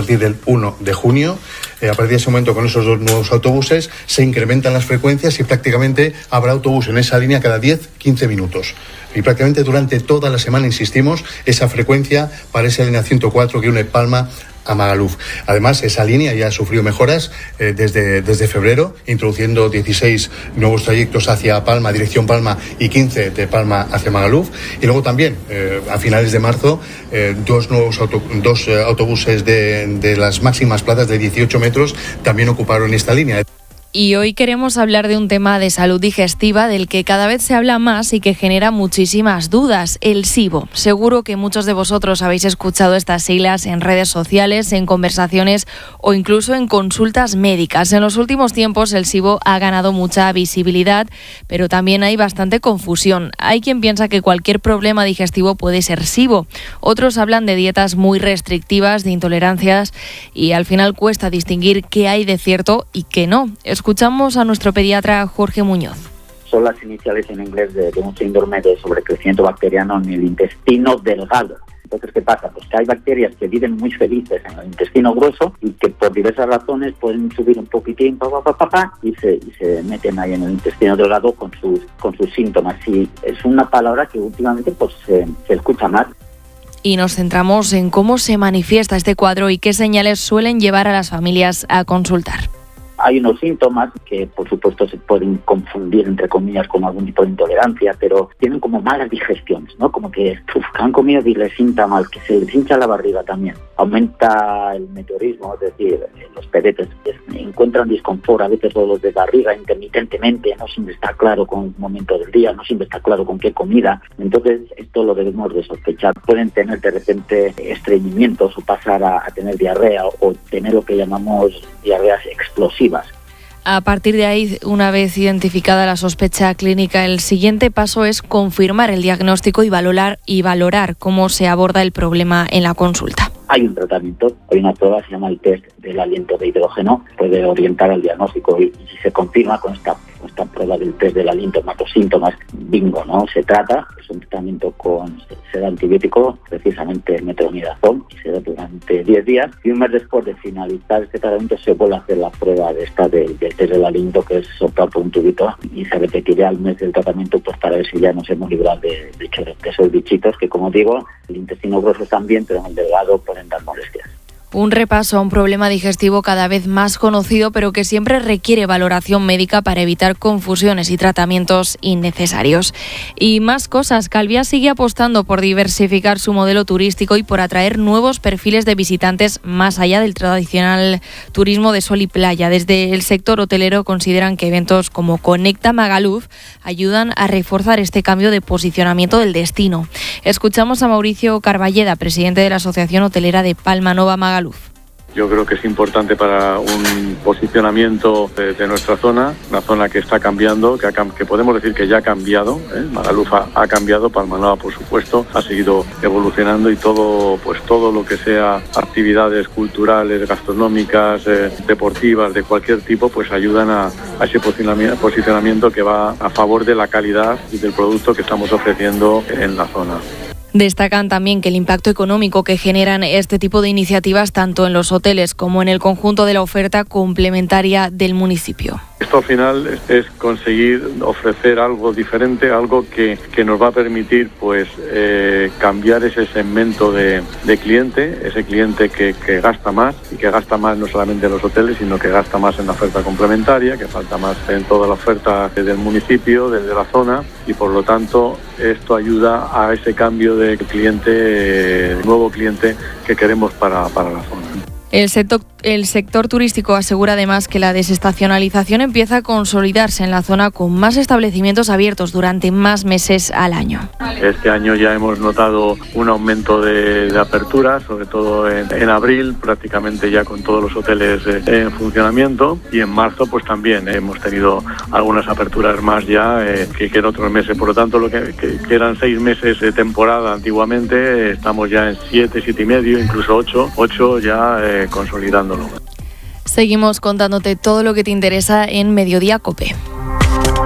partir del 1 de junio. A partir de ese momento, con esos 2 nuevos autobuses, se incrementan las frecuencias y prácticamente habrá autobús en esa línea cada 10-15 minutos. Y prácticamente durante toda la semana, insistimos, esa frecuencia para esa línea 104 que une Palma a Magaluf. Además, esa línea ya ha sufrido mejoras desde febrero, introduciendo 16 nuevos trayectos hacia Palma, dirección Palma, y 15 de Palma hacia Magaluf. Y luego también, a finales de marzo, 2 nuevos autobuses de las máximas plazas de 18 metros también ocuparon esta línea. Y hoy queremos hablar de un tema de salud digestiva del que cada vez se habla más y que genera muchísimas dudas, el SIBO. Seguro que muchos de vosotros habéis escuchado estas siglas en redes sociales, en conversaciones o incluso en consultas médicas. En los últimos tiempos el SIBO ha ganado mucha visibilidad, pero también hay bastante confusión. Hay quien piensa que cualquier problema digestivo puede ser SIBO. Otros hablan de dietas muy restrictivas, de intolerancias, y al final cuesta distinguir qué hay de cierto y qué no. Escuchamos a nuestro pediatra Jorge Muñoz. Son las iniciales en inglés de un síndrome de sobrecrecimiento bacteriano en el intestino delgado. Entonces, ¿qué pasa? Pues que hay bacterias que viven muy felices en el intestino grueso y que por diversas razones pueden subir un poquitín y se meten ahí en el intestino delgado con sus síntomas. Y es una palabra que últimamente pues se escucha más. Y nos centramos en cómo se manifiesta este cuadro y qué señales suelen llevar a las familias a consultar. Hay unos síntomas que, por supuesto, se pueden confundir, entre comillas, con algún tipo de intolerancia, pero tienen como malas digestiones, ¿no? Como que han comido y les sienta mal, que se les hincha la barriga también. Aumenta el meteorismo, es decir, los pedetes encuentran disconfort, a veces dolor de barriga intermitentemente, no siempre está claro con un momento del día, no siempre está claro con qué comida. Entonces, esto lo debemos de sospechar. Pueden tener de repente estreñimientos o pasar a tener diarrea o tener lo que llamamos diarreas explosivas. A partir de ahí, una vez identificada la sospecha clínica, el siguiente paso es confirmar el diagnóstico y valorar cómo se aborda el problema en la consulta. Hay un tratamiento, hay una prueba, se llama el test del aliento de hidrógeno, puede orientar al diagnóstico y si se confirma con esta prueba del test del aliento más los síntomas, bingo, ¿no? Se trata, es un tratamiento se da antibiótico, precisamente el metronidazol, y se da durante 10 días y un mes después de finalizar este tratamiento se vuelve a hacer la prueba del test del aliento, que es soplar por un tubito, y se repetiría al mes del tratamiento pues para ver si ya nos hemos librado de esos bichitos que, como digo, el intestino grueso también, pero en el delgado pueden dar molestias. Un repaso a un problema digestivo cada vez más conocido, pero que siempre requiere valoración médica para evitar confusiones y tratamientos innecesarios. Y más cosas. Calviá sigue apostando por diversificar su modelo turístico y por atraer nuevos perfiles de visitantes más allá del tradicional turismo de sol y playa. Desde el sector hotelero consideran que eventos como Conecta Magaluf ayudan a reforzar este cambio de posicionamiento del destino. Escuchamos a Mauricio Carballeda, presidente de la Asociación Hotelera de Palma Nova Magaluf. Yo creo que es importante para un posicionamiento de nuestra zona, una zona que está cambiando, que podemos decir que ya ha cambiado. Magaluf ha cambiado, Palma Nova, por supuesto, ha seguido evolucionando y todo lo que sea actividades culturales, gastronómicas, deportivas, de cualquier tipo, pues ayudan a ese posicionamiento que va a favor de la calidad y del producto que estamos ofreciendo en la zona. Destacan también que el impacto económico que generan este tipo de iniciativas tanto en los hoteles como en el conjunto de la oferta complementaria del municipio. Esto al final es conseguir ofrecer algo diferente, algo que nos va a permitir pues cambiar ese segmento de cliente, ese cliente que gasta más y que gasta más no solamente en los hoteles, sino que gasta más en la oferta complementaria, que falta más en toda la oferta del municipio, desde la zona, y por lo tanto esto ayuda a ese cambio de cliente, nuevo cliente que queremos para la zona. El sector turístico asegura además que la desestacionalización empieza a consolidarse en la zona con más establecimientos abiertos durante más meses al año. Este año ya hemos notado un aumento de aperturas, sobre todo en abril, prácticamente ya con todos los hoteles en funcionamiento, y en marzo pues también hemos tenido algunas aperturas más ya que en otros meses. Por lo tanto, lo que eran 6 meses de temporada antiguamente, estamos ya en 7 y medio, incluso 8 ya consolidándolo. Seguimos contándote todo lo que te interesa en Mediodía COPE.